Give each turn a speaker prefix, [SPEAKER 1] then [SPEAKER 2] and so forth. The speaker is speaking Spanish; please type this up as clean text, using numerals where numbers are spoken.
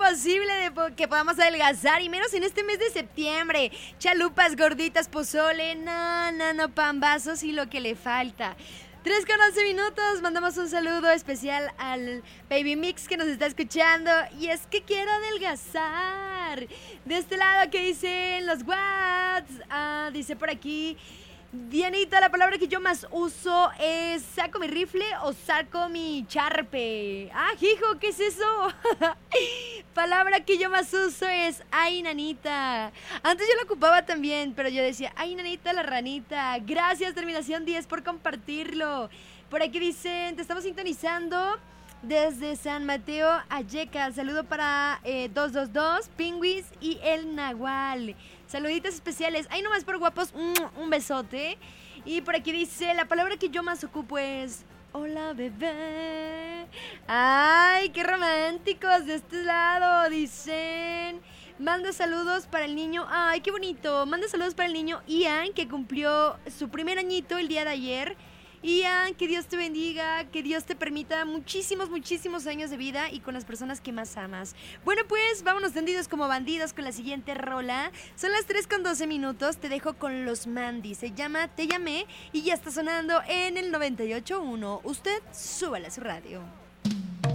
[SPEAKER 1] imposible que podamos adelgazar, y menos en este mes de septiembre. Chalupas, gorditas, pozole, no, pambazos y lo que le falta. 3:11, mandamos un saludo especial al Baby Mix que nos está escuchando. Y es que quiero adelgazar. De este lado, ¿qué dicen los Watts? Dice por aquí Dianita, la palabra que yo más uso es ¿saco mi rifle o saco mi charpe? Hijo, ¿qué es eso? Palabra que yo más uso es ay, nanita. Antes yo la ocupaba también, pero yo decía ay, nanita, la ranita. Gracias, terminación 10, por compartirlo. Por aquí dicen, te estamos sintonizando desde San Mateo Alleca. Saludo para 222, Pingüis y el Nahual. Saluditos especiales. Ay, nomás por guapos, un besote. Y por aquí dice, la palabra que yo más ocupo es hola, bebé. Ay, qué románticos de este lado. Dicen, manda saludos para el niño. Ay, qué bonito. Manda saludos para el niño Ian, que cumplió su primer añito el día de ayer. Ian, que Dios te bendiga, que Dios te permita muchísimos años de vida y con las personas que más amas. Bueno, pues vámonos tendidos como bandidos con la siguiente rola. Son las 3:12, te dejo con los Mandy. Se llama Te Llamé y ya está sonando en el 98.1. Usted súbale a su radio.